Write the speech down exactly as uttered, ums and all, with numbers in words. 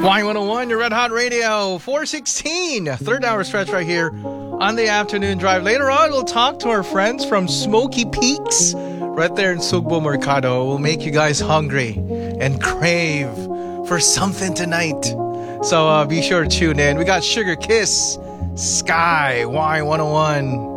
Y one oh one, your Red Hot Radio, four sixteen, third hour stretch right here on the afternoon drive. Later on, we'll talk to our friends from Smoky Peaks right there in Sugbo Mercado. We'll make you guys hungry and crave for something tonight. So uh, be sure to tune in. We got Sugar Kiss, Sky, Y one oh one.